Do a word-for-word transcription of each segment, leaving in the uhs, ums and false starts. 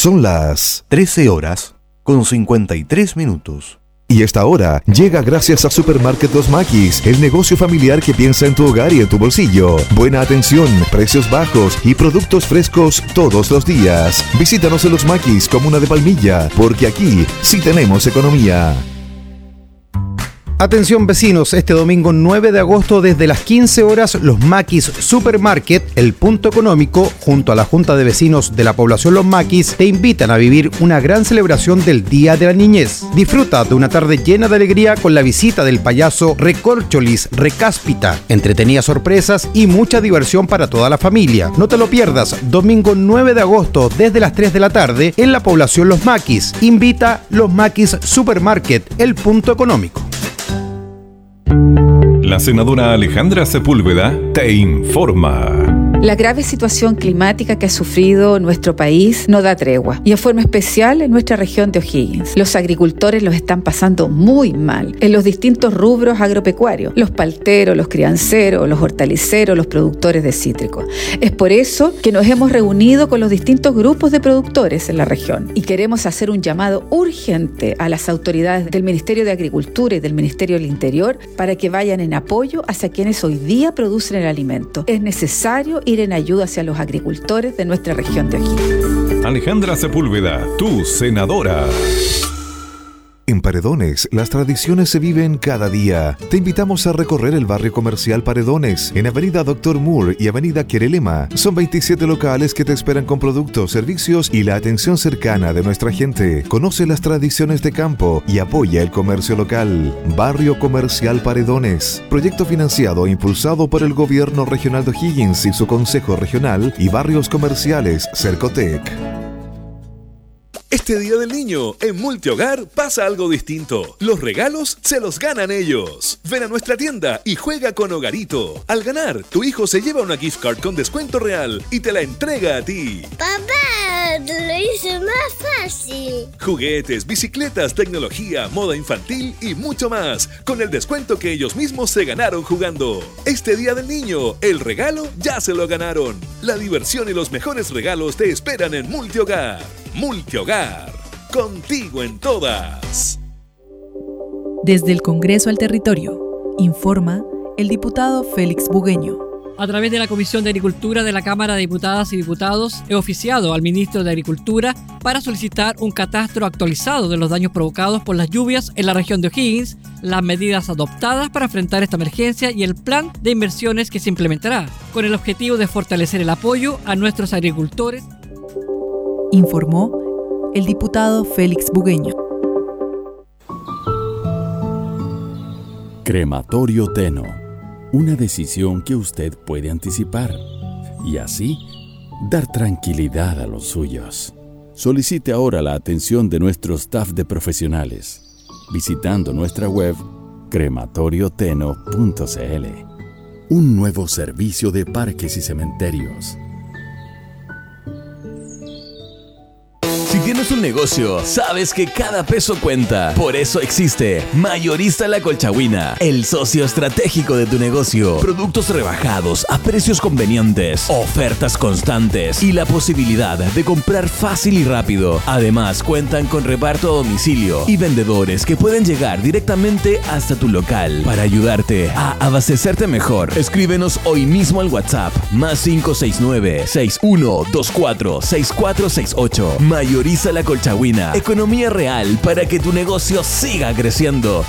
Son las trece horas con cincuenta y tres minutos. Y esta hora llega gracias a Supermarket Los Maquis, el negocio familiar que piensa en tu hogar y en tu bolsillo. Buena atención, precios bajos y productos frescos todos los días. Visítanos en Los Maquis, comuna de Palmilla, porque aquí sí tenemos economía. Atención vecinos, este domingo nueve de agosto desde las quince horas Los Maquis Supermarket, el punto económico, junto a la Junta de Vecinos de la población Los Maquis, te invitan a vivir una gran celebración del Día de la Niñez. Disfruta de una tarde llena de alegría con la visita del payaso Recorcholis Recáspita, entretenidas sorpresas y mucha diversión para toda la familia. No te lo pierdas, domingo nueve de agosto desde las tres de la tarde en la población Los Maquis. Invita Los Maquis Supermarket, el punto económico. La senadora Alejandra Sepúlveda te informa. La grave situación climática que ha sufrido nuestro país no da tregua, y en forma especial en nuestra región de O'Higgins. Los agricultores los están pasando muy mal en los distintos rubros agropecuarios, los palteros, los crianceros, los hortaliceros, los productores de cítricos. Es por eso que nos hemos reunido con los distintos grupos de productores en la región y queremos hacer un llamado urgente a las autoridades del Ministerio de Agricultura y del Ministerio del Interior para que vayan en apoyo hacia quienes hoy día producen el alimento. Es necesario ir en ayuda hacia los agricultores de nuestra región de O'Higgins. Alejandra Sepúlveda, tu senadora. En Paredones, las tradiciones se viven cada día. Te invitamos a recorrer el barrio comercial Paredones, en Avenida Doctor Moore y Avenida Querelema. Son veintisiete locales que te esperan con productos, servicios y la atención cercana de nuestra gente. Conoce las tradiciones de campo y apoya el comercio local. Barrio Comercial Paredones. Proyecto financiado e impulsado por el Gobierno Regional de O'Higgins y su Consejo Regional y Barrios Comerciales Cercotec. Este Día del Niño, en Multihogar pasa algo distinto. Los regalos se los ganan ellos. Ven a nuestra tienda y juega con Hogarito. Al ganar, tu hijo se lleva una gift card con descuento real y te la entrega a ti. Papá, te lo hice más fácil. Juguetes, bicicletas, tecnología, moda infantil y mucho más, con el descuento que ellos mismos se ganaron jugando. Este Día del Niño, el regalo ya se lo ganaron. La diversión y los mejores regalos te esperan en Multihogar. Multihogar, contigo en todas. Desde el Congreso al Territorio, informa el diputado Félix Bugueño. A través de la Comisión de Agricultura de la Cámara de Diputadas y Diputados, he oficiado al Ministro de Agricultura para solicitar un catastro actualizado de los daños provocados por las lluvias en la región de O'Higgins, las medidas adoptadas para enfrentar esta emergencia y el plan de inversiones que se implementará, con el objetivo de fortalecer el apoyo a nuestros agricultores. Informó el diputado Félix Bugueño. Crematorio Teno. Una decisión que usted puede anticipar y así dar tranquilidad a los suyos. Solicite ahora la atención de nuestro staff de profesionales visitando nuestra web crematorio teno punto c l. Un nuevo servicio de parques y cementerios. Si tienes un negocio, sabes que cada peso cuenta. Por eso existe Mayorista La Colchagüina, el socio estratégico de tu negocio. Productos rebajados a precios convenientes, ofertas constantes y la posibilidad de comprar fácil y rápido. Además, cuentan con reparto a domicilio y vendedores que pueden llegar directamente hasta tu local para ayudarte a abastecerte mejor. Escríbenos hoy mismo al WhatsApp más cinco seis nueve, seis uno dos cuatro, seis cuatro seis ocho. Mayorista La Colchagüina, economía real para que tu negocio siga creciendo.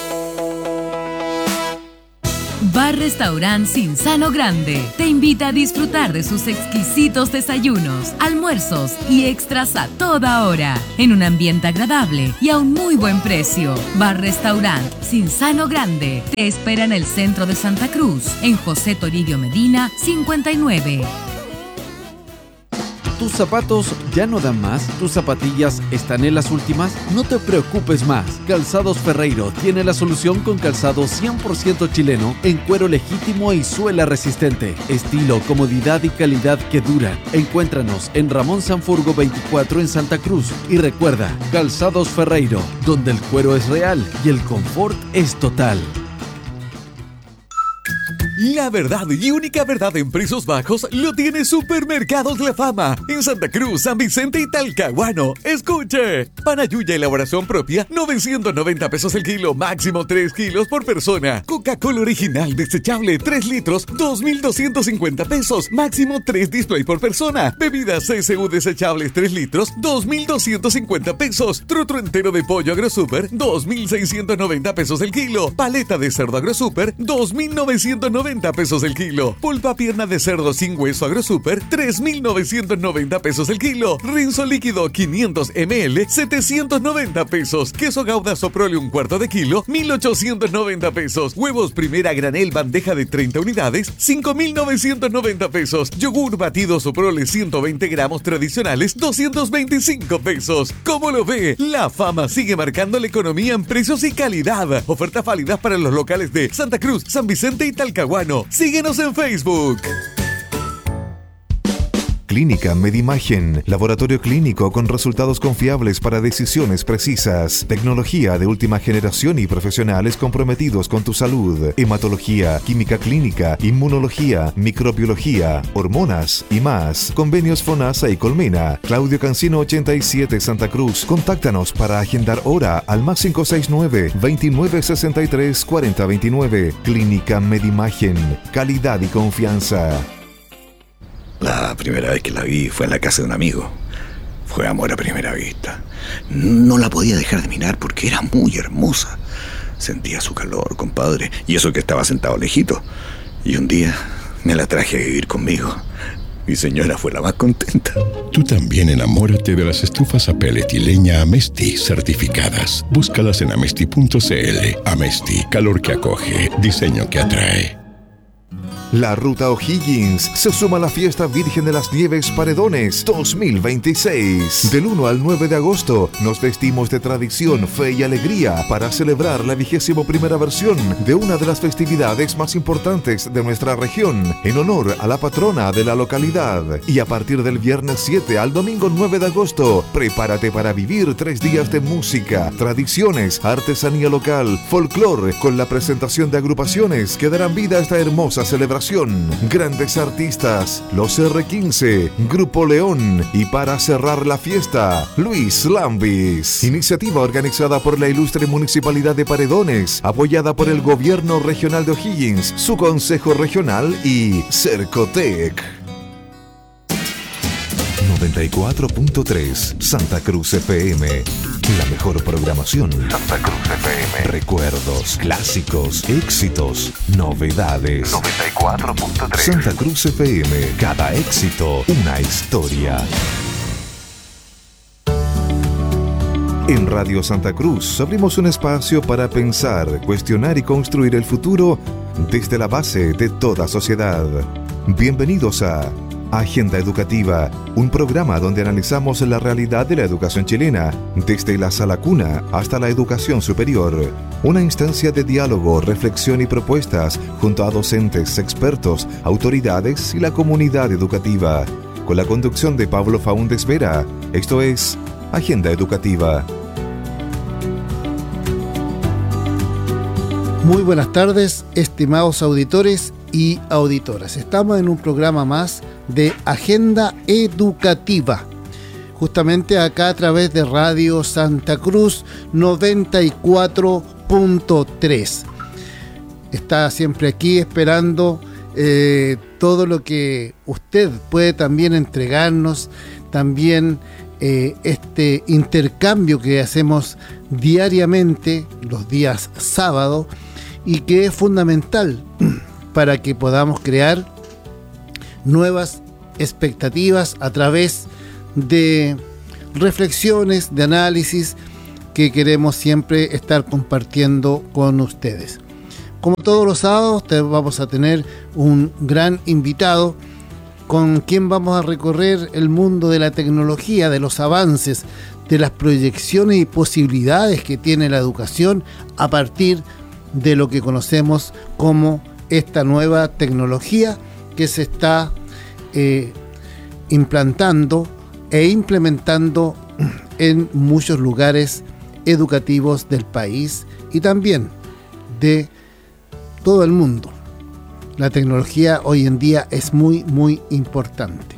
Bar Restaurant Cinzano Grande te invita a disfrutar de sus exquisitos desayunos, almuerzos y extras a toda hora, en un ambiente agradable y a un muy buen precio. Bar Restaurant Cinzano Grande te espera en el centro de Santa Cruz, en José Toribio Medina cincuenta y nueve. ¿Tus zapatos ya no dan más? ¿Tus zapatillas están en las últimas? No te preocupes más. Calzados Ferreiro tiene la solución con calzado cien por ciento chileno en cuero legítimo y suela resistente. Estilo, comodidad y calidad que duran. Encuéntranos en Ramón Sanfurgo veinticuatro en Santa Cruz. Y recuerda, Calzados Ferreiro, donde el cuero es real y el confort es total. La verdad y única verdad en precios bajos lo tiene Supermercados La Fama en Santa Cruz, San Vicente y Talcahuano. Escuche, panayuya elaboración propia, novecientos noventa pesos el kilo, máximo tres kilos por persona. Coca-Cola original desechable tres litros, dos mil doscientos cincuenta pesos, máximo tres display por persona. Bebidas C S U desechables tres litros, dos mil doscientos cincuenta pesos. Trotro entero de pollo AgroSuper, dos mil seiscientos noventa pesos el kilo. Paleta de cerdo AgroSuper, dos mil novecientos noventa pesos el kilo. Pulpa pierna de cerdo sin hueso AgroSuper, tres mil novecientos noventa pesos el kilo. Rinzo líquido quinientos mililitros, setecientos noventa pesos. Queso Gouda Soprole un cuarto de kilo, mil ochocientos noventa pesos. Huevos Primera Granel bandeja de treinta unidades, cinco mil novecientos noventa pesos. Yogur batido Soprole ciento veinte gramos tradicionales, doscientos veinticinco pesos. ¿Cómo lo ve? La Fama sigue marcando la economía en precios y calidad. Ofertas válidas para los locales de Santa Cruz, San Vicente y Talcahuano. Síguenos en Facebook. Clínica Medimagen, laboratorio clínico con resultados confiables para decisiones precisas, tecnología de última generación y profesionales comprometidos con tu salud, hematología, química clínica, inmunología, microbiología, hormonas y más. Convenios FONASA y Colmena. Claudio Cancino ochenta y siete Santa Cruz. Contáctanos para agendar hora al más cinco seis nueve, veintinueve sesenta y tres, cuarenta veintinueve. Clínica Medimagen, calidad y confianza. La primera vez que la vi fue en la casa de un amigo. Fue amor a primera vista. No la podía dejar de mirar porque era muy hermosa. Sentía su calor, compadre, y eso que estaba sentado lejito. Y un día me la traje a vivir conmigo. Mi señora fue la más contenta. Tú también enamórate de las estufas a pellet y leña Amesti certificadas. Búscalas en amesti punto c l. Amesti, calor que acoge, diseño que atrae. La Ruta O'Higgins se suma a la Fiesta Virgen de las Nieves Paredones dos mil veintiséis. Del uno al nueve de agosto nos vestimos de tradición, fe y alegría para celebrar la vigésimo primera versión de una de las festividades más importantes de nuestra región, en honor a la patrona de la localidad. Y a partir del viernes siete al domingo nueve de agosto, prepárate para vivir tres días de música, tradiciones, artesanía local, folclore, con la presentación de agrupaciones que darán vida a esta hermosa celebración. Grandes artistas, los R quince, Grupo León y para cerrar la fiesta, Luis Lambis. Iniciativa organizada por la ilustre Municipalidad de Paredones, apoyada por el Gobierno Regional de O'Higgins, su Consejo Regional y Cercotec. noventa y cuatro punto tres Santa Cruz F M. La mejor programación. Santa Cruz F M. Recuerdos, clásicos, éxitos, novedades. noventa y cuatro punto tres Santa Cruz F M. Cada éxito, una historia. En Radio Santa Cruz abrimos un espacio para pensar, cuestionar y construir el futuro desde la base de toda sociedad. Bienvenidos a Agenda Educativa, un programa donde analizamos la realidad de la educación chilena, desde la sala cuna hasta la educación superior. Una instancia de diálogo, reflexión y propuestas junto a docentes, expertos, autoridades y la comunidad educativa. Con la conducción de Pablo Faúndez Vera, esto es Agenda Educativa. Muy buenas tardes, estimados auditores y auditoras. Estamos en un programa más de Agenda Educativa, justamente acá a través de Radio Santa Cruz noventa y cuatro punto tres. Está siempre aquí esperando eh, todo lo que usted puede también entregarnos, también eh, este intercambio que hacemos diariamente los días sábados y que es fundamental para que podamos crear nuevas expectativas a través de reflexiones, de análisis que queremos siempre estar compartiendo con ustedes. Como todos los sábados, vamos a tener un gran invitado con quien vamos a recorrer el mundo de la tecnología, de los avances, de las proyecciones y posibilidades que tiene la educación a partir de lo que conocemos como esta nueva tecnología que se está eh, implantando e implementando en muchos lugares educativos del país y también de todo el mundo. La tecnología hoy en día es muy, muy importante.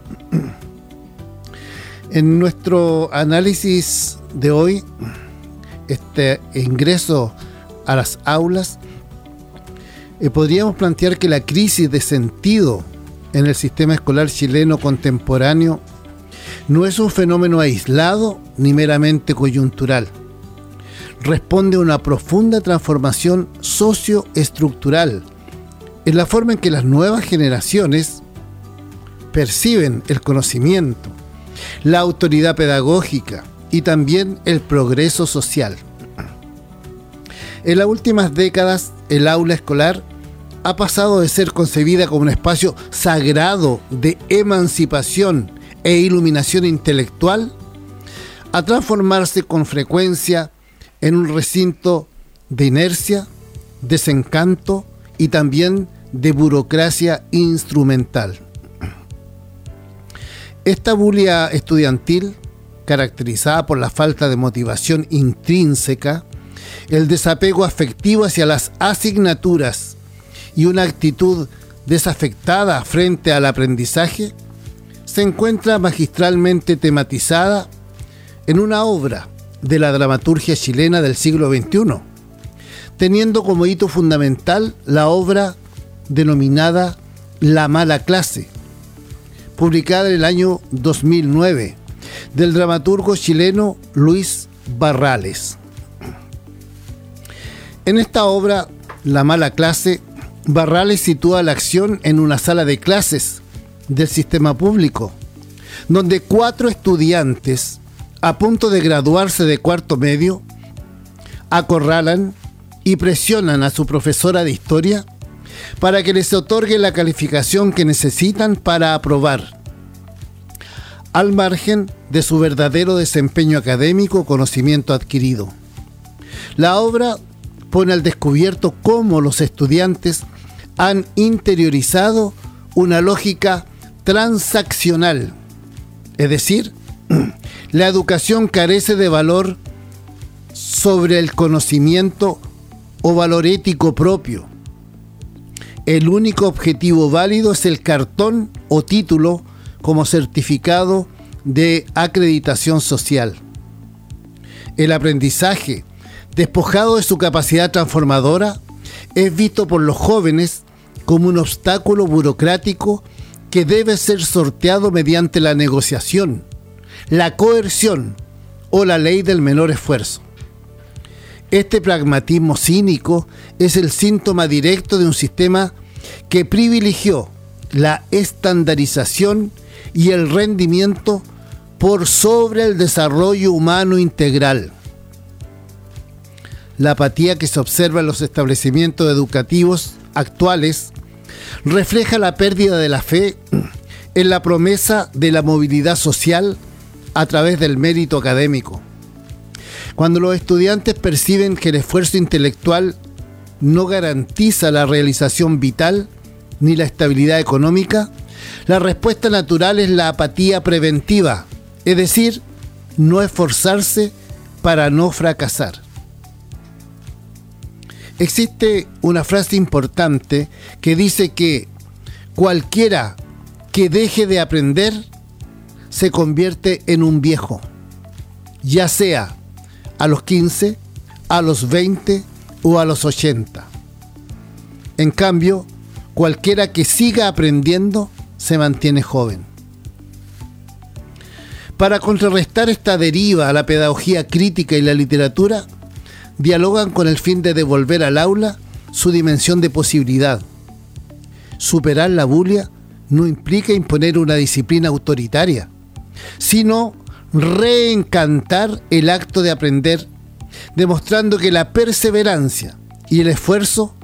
En nuestro análisis de hoy, este ingreso a las aulas, eh, podríamos plantear que la crisis de sentido en el sistema escolar chileno contemporáneo no es un fenómeno aislado ni meramente coyuntural. Responde a una profunda transformación socioestructural en la forma en que las nuevas generaciones perciben el conocimiento, la autoridad pedagógica y también el progreso social. En las últimas décadas, el aula escolar ha pasado de ser concebida como un espacio sagrado de emancipación e iluminación intelectual a transformarse con frecuencia en un recinto de inercia, desencanto y también de burocracia instrumental. Esta bulia estudiantil, caracterizada por la falta de motivación intrínseca, el desapego afectivo hacia las asignaturas y una actitud desafectada frente al aprendizaje, se encuentra magistralmente tematizada en una obra de la dramaturgia chilena del siglo veintiuno, teniendo como hito fundamental la obra denominada La mala clase, publicada en el año dos mil nueve, del dramaturgo chileno Luis Barrales. En esta obra, La mala clase, Barrales sitúa la acción en una sala de clases del sistema público, donde cuatro estudiantes a punto de graduarse de cuarto medio acorralan y presionan a su profesora de historia para que les otorgue la calificación que necesitan para aprobar, al margen de su verdadero desempeño académico o conocimiento adquirido. La obra pone al descubierto cómo los estudiantes han interiorizado una lógica transaccional, es decir, la educación carece de valor sobre el conocimiento o valor ético propio. El único objetivo válido es el cartón o título como certificado de acreditación social. El aprendizaje, despojado de su capacidad transformadora, es visto por los jóvenes como un obstáculo burocrático que debe ser sorteado mediante la negociación, la coerción o la ley del menor esfuerzo. Este pragmatismo cínico es el síntoma directo de un sistema que privilegió la estandarización y el rendimiento por sobre el desarrollo humano integral. La apatía que se observa en los establecimientos educativos actuales refleja la pérdida de la fe en la promesa de la movilidad social a través del mérito académico. Cuando los estudiantes perciben que el esfuerzo intelectual no garantiza la realización vital ni la estabilidad económica, la respuesta natural es la apatía preventiva, es decir, no esforzarse para no fracasar. Existe una frase importante que dice que cualquiera que deje de aprender se convierte en un viejo, ya sea a los quince, a los veinte o a los ochenta. En cambio, cualquiera que siga aprendiendo se mantiene joven. Para contrarrestar esta deriva a la pedagogía crítica y la literatura, dialogan con el fin de devolver al aula su dimensión de posibilidad. Superar la bulia no implica imponer una disciplina autoritaria, sino reencantar el acto de aprender, demostrando que la perseverancia y el esfuerzo